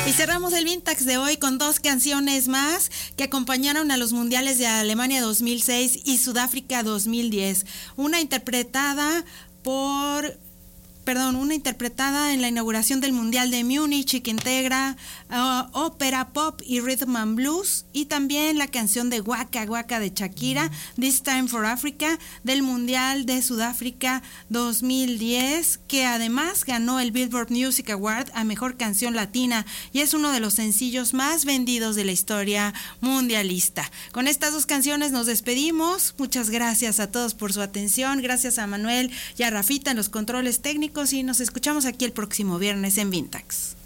Y cerramos el Vintage de hoy con dos canciones más que acompañaron a los mundiales de Alemania 2006 y Sudáfrica 2010. Una interpretada en la inauguración del Mundial de Múnich y que integra ópera, pop y rhythm and blues, y también la canción de Waka Waka de Shakira, This Time for Africa, del Mundial de Sudáfrica 2010, que además ganó el Billboard Music Award a Mejor Canción Latina y es uno de los sencillos más vendidos de la historia mundialista. Con estas dos canciones nos despedimos. Muchas gracias a todos por su atención. Gracias a Manuel y a Rafita en los controles técnicos y nos escuchamos aquí el próximo viernes en Vintage.